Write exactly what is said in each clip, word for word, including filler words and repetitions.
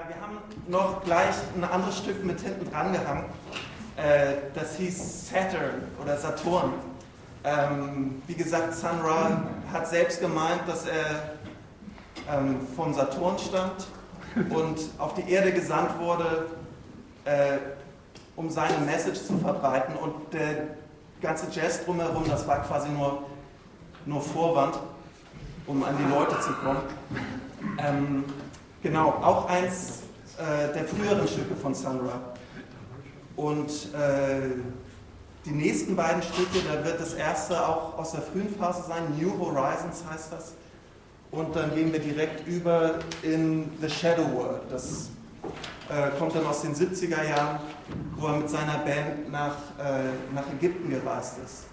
Ja, wir haben noch gleich ein anderes Stück mit hinten dran gehangen. Äh, das hieß Saturn oder Saturn. Ähm, wie gesagt, Sun Ra hat selbst gemeint, dass er ähm, vom Saturn stammt und auf die Erde gesandt wurde, äh, um seine Message zu verbreiten. Und der ganze Jazz drumherum, das war quasi nur, nur Vorwand, um an die Leute zu kommen. Ähm, genau, auch eins äh, der früheren Stücke von Sun Ra. Und äh, die nächsten beiden Stücke, da wird das erste auch aus der frühen Phase sein, New Horizons heißt das. Und dann gehen wir direkt über in The Shadow World. Das äh, kommt dann aus den siebziger Jahren, wo er mit seiner Band nach, äh, nach Ägypten gereist ist.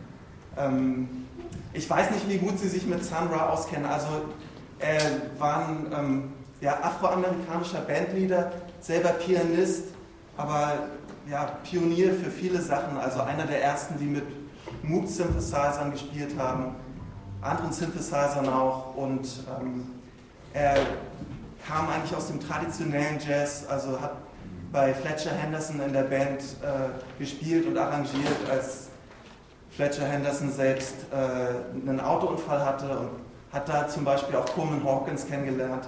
Ähm, ich weiß nicht, wie gut Sie sich mit Sun Ra auskennen. Also er war ein ähm, ja, afroamerikanischer Bandleader, selber Pianist, aber ja, Pionier für viele Sachen. Also einer der ersten, die mit Moog Synthesizern gespielt haben, anderen Synthesizern auch. Und ähm, er kam eigentlich aus dem traditionellen Jazz, also hat bei Fletcher Henderson in der Band äh, gespielt und arrangiert, als Fletcher Henderson selbst äh, einen Autounfall hatte, und hat da zum Beispiel auch Coleman Hawkins kennengelernt.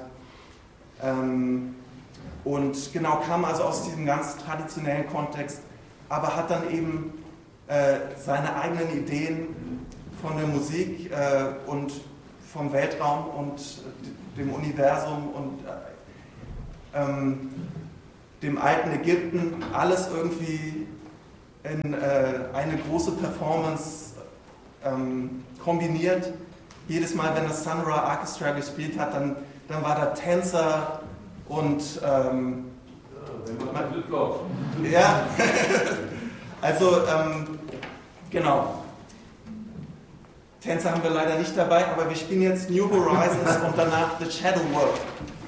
Ähm, und genau, kam also aus diesem ganz traditionellen Kontext, aber hat dann eben äh, seine eigenen Ideen von der Musik äh, und vom Weltraum und dem Universum und äh, ähm, dem alten Ägypten, alles irgendwie in äh, eine große Performance ähm, kombiniert. Jedes Mal, wenn das Sun Ra Orchestra gespielt hat, dann, dann war da Tänzer und ähm, ja, ja. also ähm, genau. Tänzer haben wir leider nicht dabei, aber wir spielen jetzt New Horizons und danach The Shadow World.